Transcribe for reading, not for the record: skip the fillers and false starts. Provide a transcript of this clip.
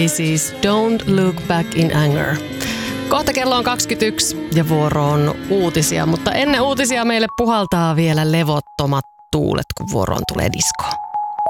Siis Don't Look Back in Anger. Kohta kello on 21 ja vuoro on uutisia, mutta ennen uutisia meille puhaltaa vielä levottomat tuulet, kun vuoroon tulee disko.